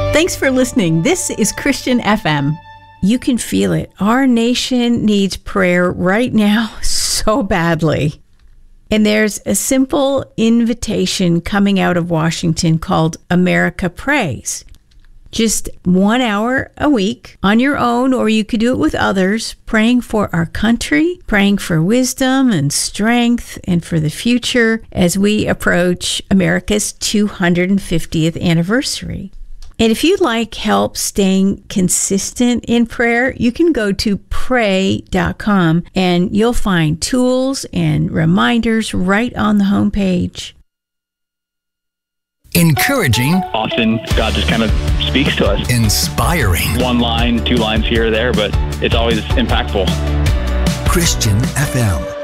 Thanks for listening. This is Christian FM. You can feel it. Our nation needs prayer right now so badly. And there's a simple invitation coming out of Washington called America Prays. Just 1 hour a week on your own, or you could do it with others, praying for our country, praying for wisdom and strength and for the future as we approach America's 250th anniversary. And if you'd like help staying consistent in prayer, you can go to pray.com and you'll find tools and reminders right on the homepage. Encouraging. Often God just kind of speaks to us. Inspiring. 1 line, 2 lines here or there, but it's always impactful. Christian FM.